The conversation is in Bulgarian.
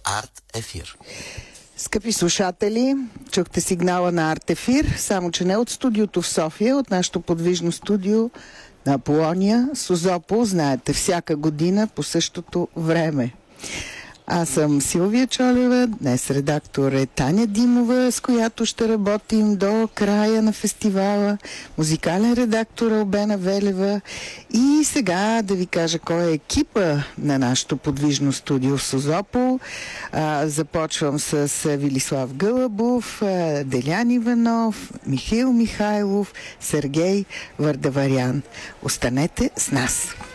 Арт Ефир. Скъпи слушатели, чухте сигнала на Арт Ефир, само че не от студиото в София, от нашото подвижно студио на Аполония, Созопол, знаете, всяка година по същото време. Аз съм Силвия Чолева, днес редактор е Таня Димова, с която ще работим до края на фестивала. Музикален редактор Албена Велева. И сега да ви кажа кой е екипа на нашото подвижно студио в Созопол. Започвам с Велислав Гълъбов, Делян Иванов, Михаил Михайлов, Сергей Вардаварян. Останете с нас!